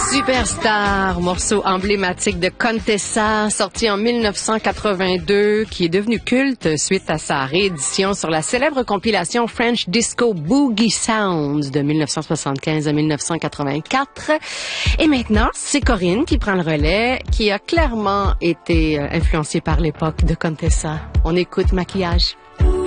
Superstar, morceau emblématique de Contessa, sorti en 1982, qui est devenu culte suite à sa réédition sur la célèbre compilation French Disco Boogie Sounds de 1975 à 1984. Et maintenant, c'est Corinne qui prend le relais, qui a clairement été influencée par l'époque de Contessa. On écoute Maquillage.